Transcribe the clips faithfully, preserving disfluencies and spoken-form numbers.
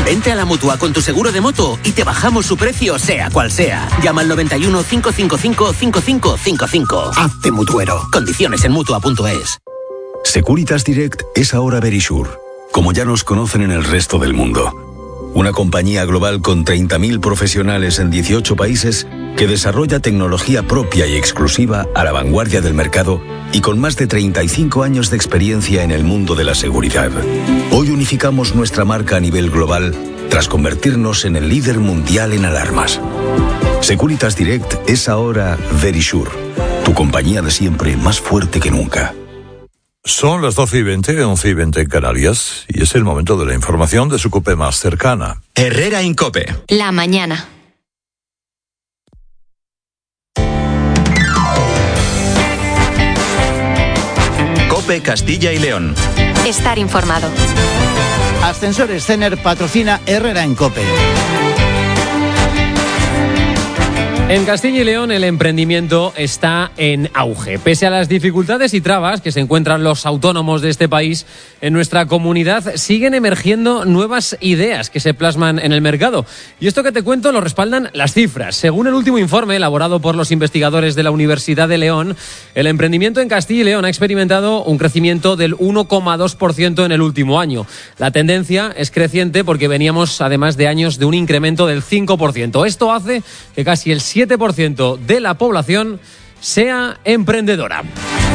Vente a la Mutua con tu seguro de moto y te bajamos su precio sea cual sea. Llama al noventa y uno, cinco cinco cinco, cinco cinco cinco cinco. Hazte mutuero. Condiciones en mutua punto es. Securitas Direct es ahora Verisure, como ya nos conocen en el resto del mundo. Una compañía global con treinta mil profesionales en dieciocho países que desarrolla tecnología propia y exclusiva a la vanguardia del mercado y con más de treinta y cinco años de experiencia en el mundo de la seguridad. Hoy unificamos nuestra marca a nivel global tras convertirnos en el líder mundial en alarmas. Securitas Direct es ahora Verisure, tu compañía de siempre más fuerte que nunca. Son las doce y veinte, once y veinte en Canarias, y es el momento de la información de su COPE más cercana. Herrera en COPE. La mañana. COPE Castilla y León. Estar informado. Ascensores Cener patrocina Herrera en COPE. En Castilla y León el emprendimiento está en auge. Pese a las dificultades y trabas que se encuentran los autónomos de este país, en nuestra comunidad siguen emergiendo nuevas ideas que se plasman en el mercado. Y esto que te cuento lo respaldan las cifras. Según el último informe elaborado por los investigadores de la Universidad de León, el emprendimiento en Castilla y León ha experimentado un crecimiento del uno coma dos por ciento en el último año. La tendencia es creciente porque veníamos además de años de un incremento del cinco por ciento. Esto hace que casi el siete por ciento de la población sea emprendedora.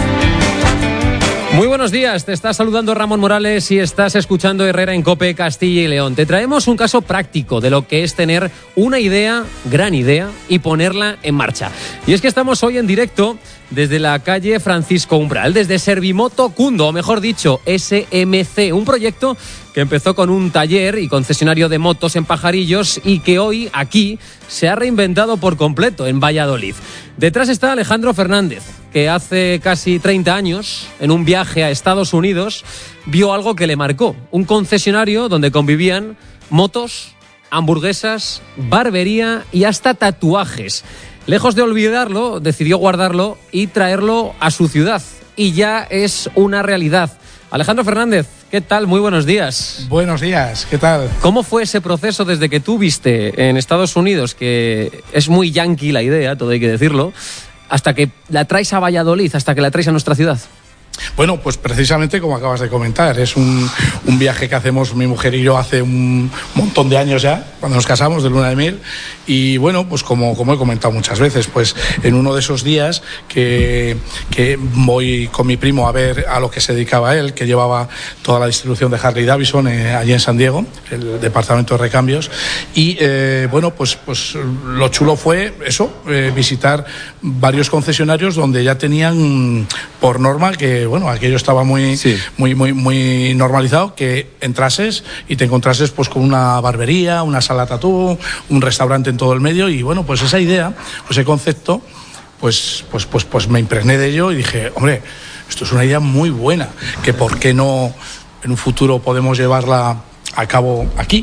Muy buenos días, te está saludando Ramón Morales y estás escuchando Herrera en COPE Castilla y León. Te traemos un caso práctico de lo que es tener una idea, gran idea, y ponerla en marcha. Y es que estamos hoy en directo desde la calle Francisco Umbral, desde Servimoto Cundo, o mejor dicho, S M C, un proyecto que empezó con un taller y concesionario de motos en Pajarillos y que hoy aquí se ha reinventado por completo en Valladolid. Detrás está Alejandro Fernández, que hace casi treinta años, en un viaje a Estados Unidos, vio algo que le marcó. Un concesionario donde convivían motos, hamburguesas, barbería y hasta tatuajes. Lejos de olvidarlo, decidió guardarlo y traerlo a su ciudad. Y ya es una realidad. Alejandro Fernández, ¿qué tal? Muy buenos días. Buenos días, ¿qué tal? ¿Cómo fue ese proceso desde que tú viste en Estados Unidos, que es muy yankee la idea, todo hay que decirlo, hasta que la traes a Valladolid, hasta que la traes a nuestra ciudad? Bueno, pues precisamente como acabas de comentar, es un, un viaje que hacemos mi mujer y yo hace un montón de años ya, cuando nos casamos, de luna de miel, y bueno, pues como, como he comentado muchas veces, pues en uno de esos días que, que voy con mi primo a ver a lo que se dedicaba él, que llevaba toda la distribución de Harley Davidson eh, allí en San Diego, el departamento de recambios, y eh, bueno, pues, pues lo chulo fue eso, eh, visitar varios concesionarios donde ya tenían por norma que bueno, aquello estaba muy, sí. muy, muy, muy normalizado, que entrases y te encontrases pues con una barbería, una sala tatú, un restaurante en todo el medio, y bueno, pues esa idea, ese concepto, pues, pues, pues, pues me impregné de ello y dije, hombre, esto es una idea muy buena, que por qué no en un futuro podemos llevarla a cabo aquí.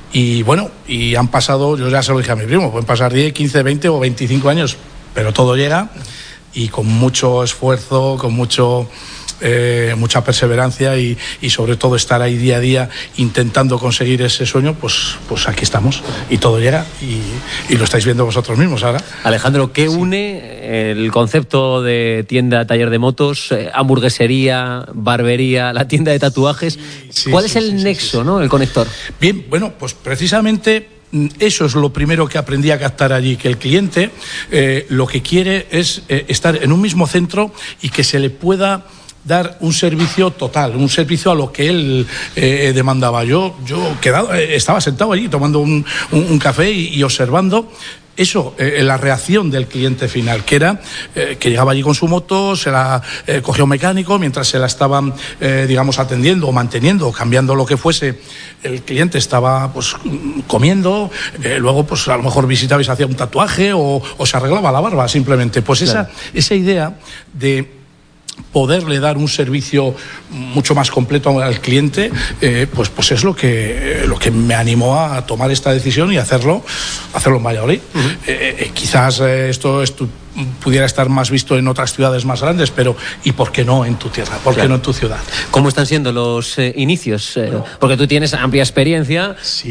Y bueno, y han pasado, yo ya se lo dije a mi primo, pueden pasar diez, quince, veinte o veinticinco años, pero todo llega. Y con mucho esfuerzo, con mucho eh, mucha perseverancia y, y sobre todo estar ahí día a día intentando conseguir ese sueño, pues, pues aquí estamos y todo llega y, y lo estáis viendo vosotros mismos ahora. Alejandro, ¿qué sí. une el concepto de tienda, taller de motos, eh, hamburguesería, barbería, la tienda de tatuajes? Sí, ¿Cuál sí, es el sí, nexo, sí, sí. ¿no? El conector? Bien, bueno, pues precisamente eso es lo primero que aprendí a captar allí, que el cliente eh, lo que quiere es eh, estar en un mismo centro y que se le pueda dar un servicio total, un servicio a lo que él eh, demandaba. Yo, yo quedado, eh, estaba sentado allí tomando un, un, un café y, y observando eso, eh, la reacción del cliente final, que era eh, que llegaba allí con su moto, se la eh, cogió un mecánico, mientras se la estaban, eh, digamos, atendiendo o manteniendo o cambiando lo que fuese, el cliente estaba pues comiendo, eh, luego pues a lo mejor visitaba y se hacía un tatuaje o, o se arreglaba la barba simplemente. Pues claro. esa, esa idea de poderle dar un servicio mucho más completo al cliente, eh, pues, pues es lo que, lo que me animó a tomar esta decisión y hacerlo, hacerlo en Valladolid. Uh-huh. eh, eh, quizás eh, esto es tu, pudiera estar más visto en otras ciudades más grandes, pero ¿y por qué no en tu tierra? ¿Por claro. qué no en tu ciudad? ¿Cómo están siendo los eh, inicios? Eh, bueno, porque tú tienes amplia experiencia. Sí.